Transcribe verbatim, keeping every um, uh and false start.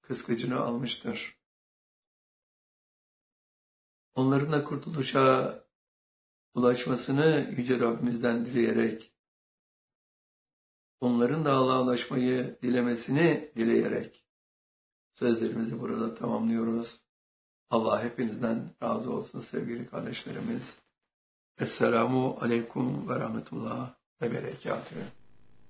kıskıcını almıştır. Onların da kurtuluşa ulaşmasını Yüce Rabbimizden dileyerek, onların da Allah'a ulaşmayı dilemesini dileyerek sözlerimizi burada tamamlıyoruz. Allah hepinizden razı olsun sevgili kardeşlerimiz. Esselamu Aleyküm ve Rahmetullah ve Berekatühü.